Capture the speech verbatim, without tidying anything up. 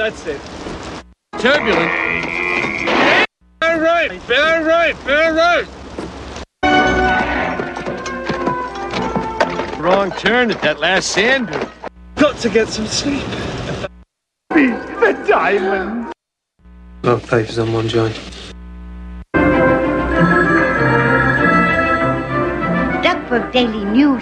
that's it. Turbulent. Very right, very right, very right. Wrong turn at that last sand dune. Got to get some sleep. The diamond. Oh, papers on one joint. Duckburg Daily News